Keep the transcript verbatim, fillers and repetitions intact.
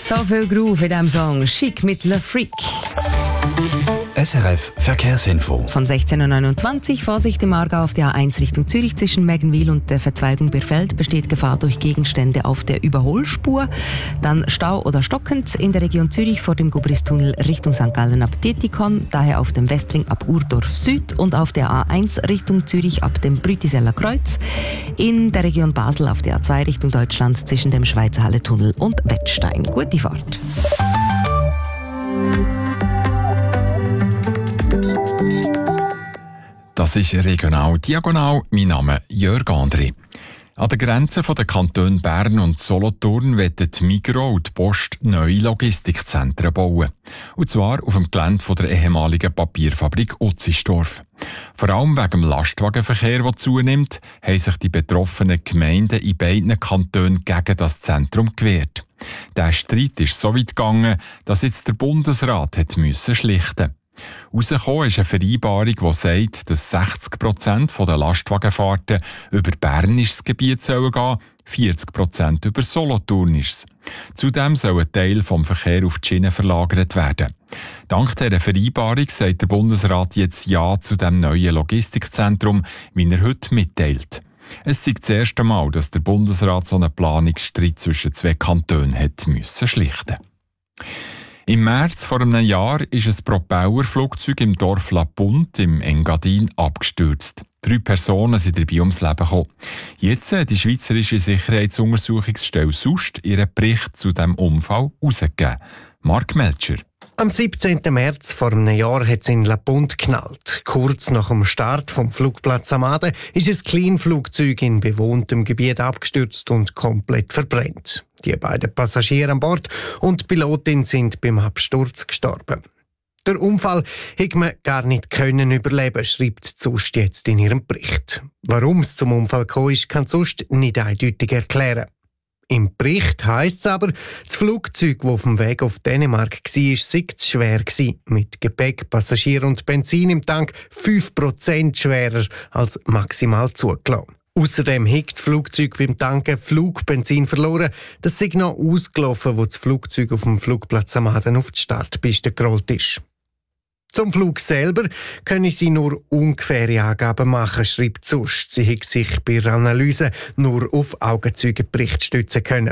So viel Groove in diesem Song. Chic mit Le Freak. S R F Verkehrsinfo. Von sechzehn Uhr neunundzwanzig, Vorsicht im Aargau auf der A eins Richtung Zürich zwischen Meggenwil und der Verzweigung Birfeld besteht Gefahr durch Gegenstände auf der Überholspur. Dann Stau oder stockend in der Region Zürich vor dem Gubristunnel Richtung Sankt Gallen ab Dietikon, daher auf dem Westring ab Urdorf Süd und auf der A eins Richtung Zürich ab dem Brütiseller Kreuz. In der Region Basel auf der A zwei Richtung Deutschland zwischen dem Schweizer Halletunnel und Wettstein. Gute Fahrt. Das ist regional diagonal. Mein Name ist Jörg André. An der Grenze der Kantone Bern und Solothurn wollen die Migros und die Post neue Logistikzentren bauen. Und zwar auf dem Gelände der ehemaligen Papierfabrik Utzisdorf. Vor allem wegen dem Lastwagenverkehr, der zunimmt, haben sich die betroffenen Gemeinden in beiden Kantonen gegen das Zentrum gewehrt. Der Streit ist so weit gegangen, dass jetzt der Bundesrat hat müssen schlichten. Herausgekommen ist eine Vereinbarung, die sagt, dass sechzig Prozent der Lastwagenfahrten über bernisches Gebiet gehen sollen, vierzig Prozent über solothurnisches. Zudem soll ein Teil vom Verkehr auf die Schiene verlagert werden. Dank dieser Vereinbarung sagt der Bundesrat jetzt Ja zu dem neuen Logistikzentrum, wie er heute mitteilt. Es ist das erste Mal, dass der Bundesrat so einen Planungsstreit zwischen zwei Kantonen hat müssen schlichten. Im März vor einem Jahr ist ein Propellerflugzeug im Dorf La Punt im Engadin abgestürzt. Drei Personen sind dabei ums Leben gekommen. Jetzt hat die Schweizerische Sicherheitsuntersuchungsstelle S U S T ihren Bericht zu diesem Unfall herausgegeben. Mark Melcher. Am siebzehnten März vor einem Jahr hat es in La Punt geknallt. Kurz nach dem Start vom Flugplatz Amade ist ein Kleinflugzeug in bewohntem Gebiet abgestürzt und komplett verbrennt. Die beiden Passagiere an Bord und die Pilotin sind beim Absturz gestorben. Der Unfall hätte man gar nicht können überleben, schreibt die S U S T jetzt in ihrem Bericht. Warum es zum Unfall gekommen ist, kann die S U S T nicht eindeutig erklären. Im Bericht heisst es aber, das Flugzeug, das auf dem Weg auf Dänemark war, sei zu schwer gewesen. Mit Gepäck, Passagier und Benzin im Tank fünf Prozent schwerer als maximal zugelassen. Außerdem hat das Flugzeug beim Tanken Flugbenzin verloren. Das sei noch ausgelaufen, wo das Flugzeug auf dem Flugplatz Amaden auf die Startpiste gerollt ist. Zum Flug selber können sie nur ungefähre Angaben machen, schreibt die S U S T. Sie hat sich bei der Analyse nur auf Augenzeugenbericht stützen können.